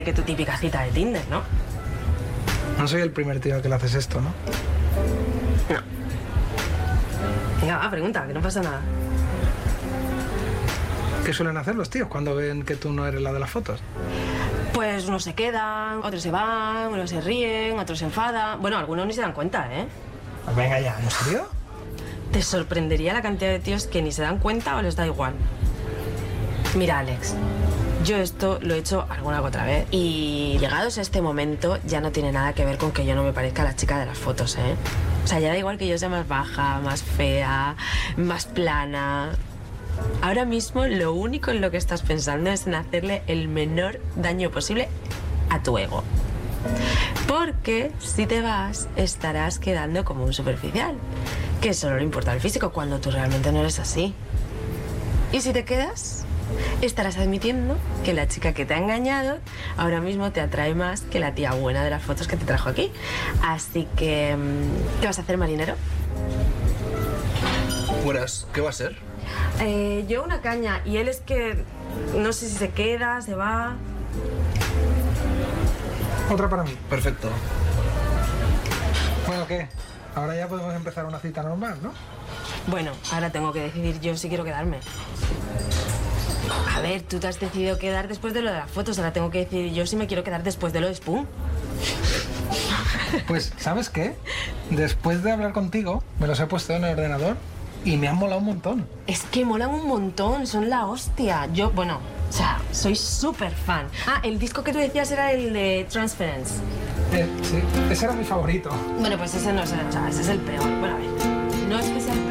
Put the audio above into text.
que tu típica cita de Tinder, ¿no? No soy el primer tío al que le haces esto, ¿no? No. Venga, va, pregunta, que no pasa nada. ¿Qué suelen hacer los tíos cuando ven que tú no eres la de las fotos? Pues unos se quedan, otros se van, unos se ríen, otros se enfadan. Bueno, algunos ni se dan cuenta, ¿eh? Pues venga ya, ¿en serio? Te sorprendería la cantidad de tíos que ni se dan cuenta o les da igual. Mira, Alex, yo esto lo he hecho alguna que otra vez y llegados a este momento ya no tiene nada que ver con que yo no me parezca a la chica de las fotos, ¿eh? O sea, ya da igual que yo sea más baja, más fea, más plana. Ahora mismo lo único en lo que estás pensando es en hacerle el menor daño posible a tu ego. Porque si te vas, estarás quedando como un superficial, que solo le importa el físico cuando tú realmente no eres así. Y si te quedas, estarás admitiendo que la chica que te ha engañado ahora mismo te atrae más que la tía buena de las fotos que te trajo aquí. Así que, ¿qué vas a hacer, marinero? Buenas, ¿qué va a ser? Yo una caña y él es que no sé si se queda, se va. Otra para mí. Perfecto. Bueno, ¿qué? Ahora ya podemos empezar una cita normal, ¿no? Bueno, ahora tengo que decidir yo si quiero quedarme. A ver, tú te has decidido quedar después de lo de las fotos, ahora tengo que decidir yo si me quiero quedar después de lo de Spoon. Pues, ¿sabes qué? Después de hablar contigo, me los he puesto en el ordenador y me han molado un montón. Es que molan un montón, son la hostia. Yo, bueno, o sea, soy súper fan. Ah, el disco que tú decías era el de Transference. Sí, ese era mi favorito. Bueno, pues ese no es, o sea, ese es el peor. Bueno, a ver, no es que sea el peor.